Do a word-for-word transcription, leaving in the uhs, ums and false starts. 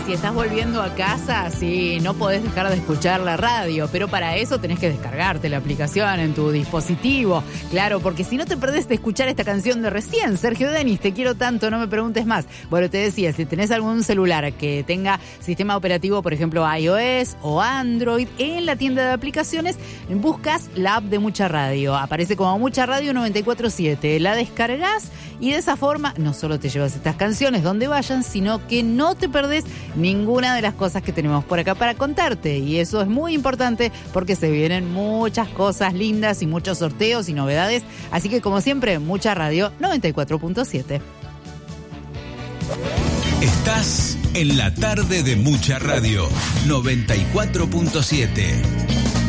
si estás volviendo a casa, sí, no podés dejar de escuchar la radio, pero para eso tenés que descargarte la aplicación en tu dispositivo. Claro, porque si no te perdés de escuchar esta canción de recién, Sergio Denis, te quiero tanto, no me preguntes más. Bueno, te decía, si tenés algún celular que tenga sistema operativo, por ejemplo, iOS o Android, en la tienda de aplicaciones buscas la app de Mucha Radio. Aparece como Mucha Radio noventa y cuatro siete. La descargas y de esa forma no solo te llevas estas canciones donde vayan, sino que no te perdés ninguna de las cosas que tenemos por acá para contarte. Y eso es muy importante porque se vienen muchas cosas lindas y muchos sorteos y novedades. Así que, como siempre, Mucha Radio noventa y cuatro punto siete. Estás en la tarde de Mucha Radio noventa y cuatro punto siete.